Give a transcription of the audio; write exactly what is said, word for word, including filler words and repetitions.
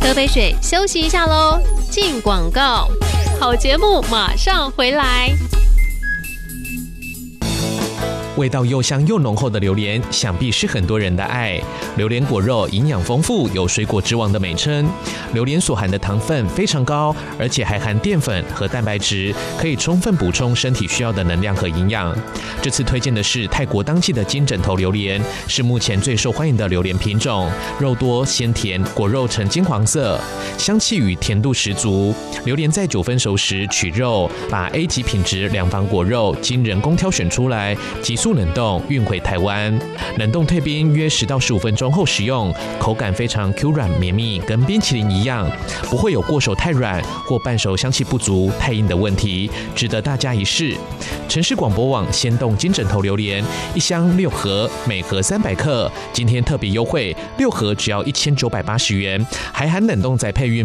喝杯水，休息一下喽。进广告，好节目马上回来。 味道又香又浓厚的榴莲，想必是很多人的爱。榴莲果肉营养丰富，有水果之王的美称。榴莲所含的糖分非常高，而且还含淀粉和蛋白质，可以充分补充身体需要的能量和营养。这次推荐的是泰国当季的金枕头榴莲，是目前最受欢迎的榴莲品种，肉多鲜甜，果肉呈金黄色，香气与甜度十足。榴莲在九分熟时取肉，把 A 级品质两房果肉经人工挑选出来，急速冷冻运回台湾，冷冻退冰约十到十五分钟后食用，口感非常 Q 软绵密，跟冰淇淋一样，不会有过熟太软或半熟香气不足、太硬的问题，值得大家一试。城市广播网鲜冻金枕头榴莲，一箱六盒，每盒三百克，今天特别优惠，六盒只要一千九百八十元，还含冷冻再配运